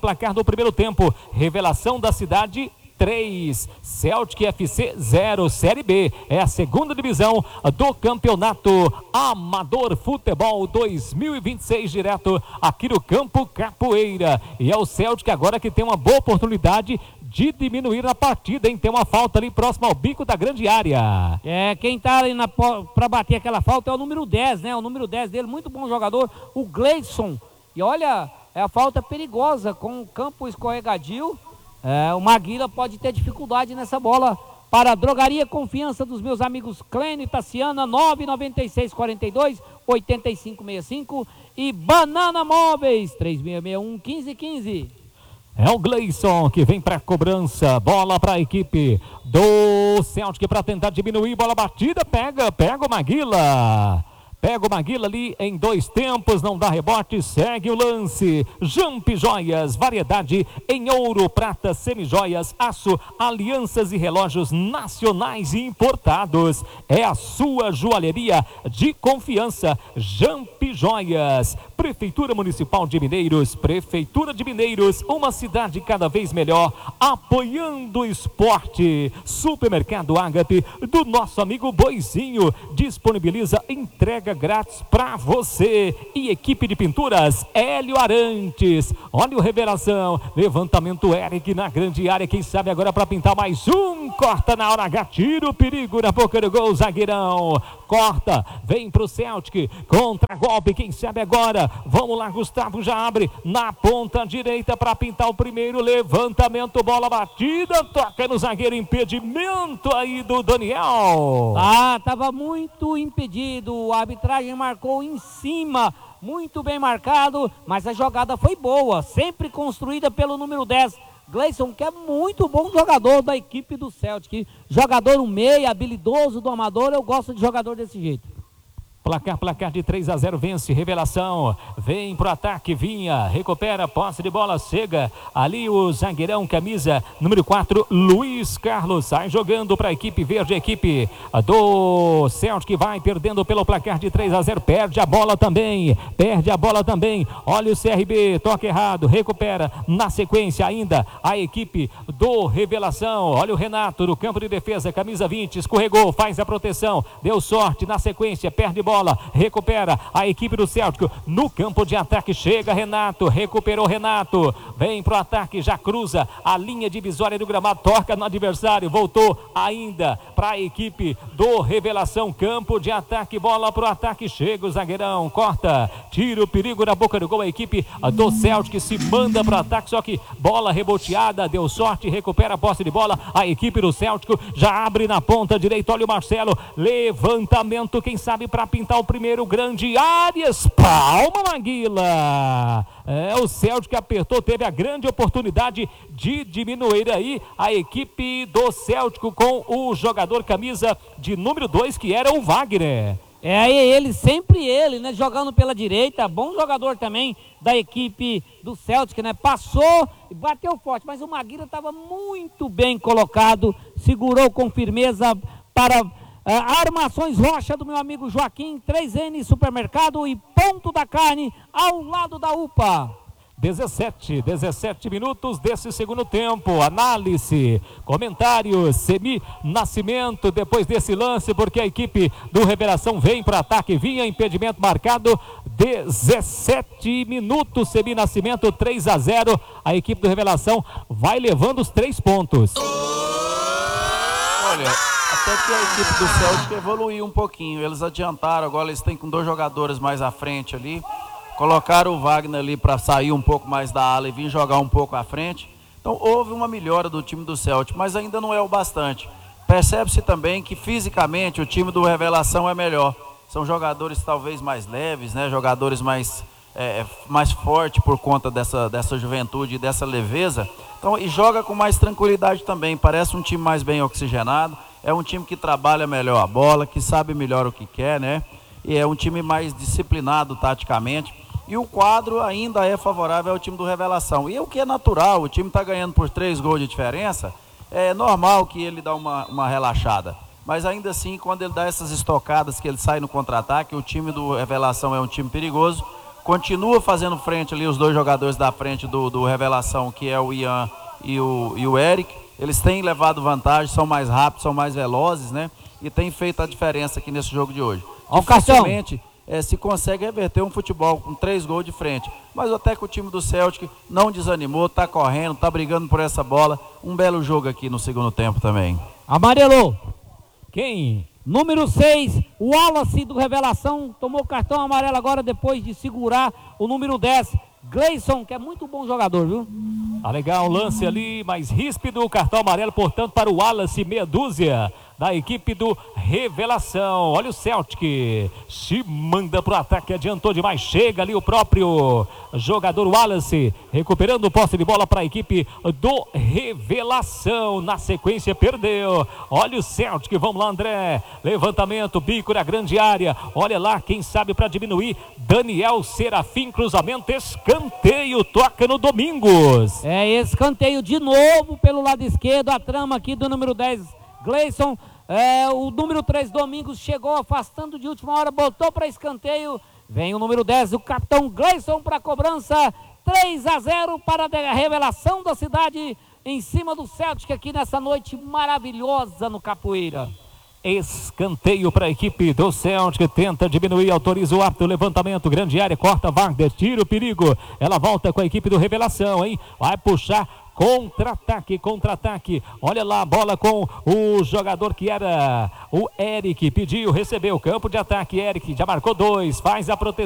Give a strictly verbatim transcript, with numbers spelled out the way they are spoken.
Placar do primeiro tempo, Revelação da Cidade três, Celtic F C zero, Série B, é a segunda divisão do Campeonato Amador Futebol dois mil e vinte e seis, direto aqui no Campo Capoeira, e é o Celtic agora que tem uma boa oportunidade de diminuir a partida, hein? Tem uma falta ali próximo ao bico da grande área. É, quem tá ali para bater aquela falta é o número dez, né? O número dez dele, muito bom jogador, o Gleison, e olha, é a falta perigosa com o campo escorregadio. É, o Maguila pode ter dificuldade nessa bola. Para a Drogaria Confiança dos meus amigos Clênio e Tassiana, nove nove seis, quatro dois, oito cinco seis cinco, e Banana Móveis três seis seis um, um cinco um cinco. É o Gleison que vem para a cobrança, bola para a equipe do Celtic para tentar diminuir, bola batida, pega, pega o Maguila. Pega o Maguila ali em dois tempos, não dá rebote, segue o lance. Jump Joias, variedade em ouro, prata, semijoias, aço, alianças e relógios nacionais e importados. É a sua joalheria de confiança, Jump Joias. Prefeitura Municipal de Mineiros, Prefeitura de Mineiros, uma cidade cada vez melhor, apoiando o esporte. Supermercado Ágape, do nosso amigo Boizinho, disponibiliza entrega grátis para você. E equipe de pinturas Hélio Arantes, olha o Revelação, levantamento Eric na grande área, quem sabe agora para pintar mais um, corta na hora H, tira o perigo na boca do gol, zagueirão, corta, vem pro Celtic, contra golpe, quem sabe agora, vamos lá, Gustavo já abre na ponta direita para pintar o primeiro, levantamento, bola batida, toca no zagueiro, impedimento aí do Daniel. Ah, tava muito impedido, a arbitragem marcou em cima, muito bem marcado, mas a jogada foi boa, sempre construída pelo número dez, Gleison, que é muito bom jogador da equipe do Celtic, jogador um meia, habilidoso do Amador, eu gosto de jogador desse jeito. Placar, placar de três a zero, vence Revelação, vem pro ataque, Vinha, recupera, posse de bola, chega ali o zagueirão, camisa número quatro, Luiz Carlos, sai jogando para a equipe verde, a equipe do Celtic vai perdendo pelo placar de três a zero, perde a bola também, perde a bola também, olha o C R B, toca errado, recupera, na sequência ainda a equipe do Revelação, olha o Renato do campo de defesa, camisa vinte, escorregou, faz a proteção, deu sorte, na sequência, perde bola. Bola, recupera a equipe do Celtic no campo de ataque, chega Renato, recuperou Renato, vem pro ataque, já cruza a linha divisória do gramado, toca no adversário, voltou ainda para a equipe do Revelação, campo de ataque, bola pro ataque, chega o zagueirão, corta, tira o perigo na boca do gol, a equipe do Celtic se manda pro ataque, só que bola reboteada, deu sorte, recupera a posse de bola, a equipe do Celtic já abre na ponta direita, olha o Marcelo, levantamento, quem sabe para pintar o primeiro, grande Arias, palma Maguila, é o Celtic apertou, teve a grande oportunidade de diminuir aí a equipe do Celtic com o jogador camisa de número dois, que era o Wagner. É ele, sempre ele, né, jogando pela direita, bom jogador também da equipe do Celtic, né, passou e bateu forte, mas o Maguila estava muito bem colocado, segurou com firmeza para Uh, Armações Rocha do meu amigo Joaquim, três N Supermercado e Ponto da Carne ao lado da U P A. dezessete, dezessete minutos desse segundo tempo, análise, comentários, Semi Nascimento depois desse lance, porque a equipe do Revelação vem para ataque, vinha impedimento marcado, dezessete minutos, Semi Nascimento, três a zero, a equipe do Revelação vai levando os três pontos. Olha, até que a equipe do Celtic evoluiu um pouquinho, eles adiantaram, agora eles têm com dois jogadores mais à frente ali, colocaram o Wagner ali para sair um pouco mais da ala e vir jogar um pouco à frente, então houve uma melhora do time do Celtic, mas ainda não é o bastante. Percebe-se também que fisicamente o time do Revelação é melhor, são jogadores talvez mais leves, né? Jogadores mais, é, mais fortes por conta dessa, dessa juventude e dessa leveza, então, e joga com mais tranquilidade também, parece um time mais bem oxigenado, é um time que trabalha melhor a bola, que sabe melhor o que quer, né? E é um time mais disciplinado taticamente. E o quadro ainda é favorável ao time do Revelação. E o que é natural, o time está ganhando por três gols de diferença, é normal que ele dá uma, uma relaxada. Mas ainda assim, quando ele dá essas estocadas, que ele sai no contra-ataque, o time do Revelação é um time perigoso, continua fazendo frente ali, os dois jogadores da frente do, do Revelação, que é o Ian e o, e o Eric. Eles têm levado vantagem, são mais rápidos, são mais velozes, né? E têm feito a diferença aqui nesse jogo de hoje. Dificilmente é, se consegue reverter um futebol com três gols de frente. Mas até que o time do Celtic não desanimou, tá correndo, tá brigando por essa bola. Um belo jogo aqui no segundo tempo também. Amarelou. Quem? Número seis, o Wallace do Revelação, tomou cartão amarelo agora depois de segurar o número dez, Gleison, que é muito bom jogador, viu? Ah, legal, lance ali mais ríspido, cartão amarelo, portanto, para o Wallace, meia dúzia da equipe do Revelação. Olha o Celtic, se manda para o ataque, adiantou demais, chega ali o próprio jogador Wallace, recuperando o posse de bola para a equipe do Revelação, na sequência perdeu. Olha o Celtic, vamos lá, André, levantamento, bico na grande área, olha lá, quem sabe para diminuir, Daniel Serafim, cruzamento, escanteio, toca no Domingos. É, escanteio de novo pelo lado esquerdo, a trama aqui do número dez, Gleison. É, o número três, Domingos, chegou afastando de última hora, botou para escanteio. Vem o número dez, o capitão Gleison para a cobrança. três a zero para a Revelação da cidade em cima do Celtic aqui nessa noite maravilhosa no Capoeira. Escanteio para a equipe do Celtic, tenta diminuir, autoriza o árbitro, levantamento, grande área, corta Wagner, tira o perigo. Ela volta com a equipe do Revelação, hein? Vai puxar. Contra-ataque, contra-ataque, olha lá a bola com o jogador que era o Eric, pediu, recebeu, campo de ataque, Eric já marcou dois, faz a proteção.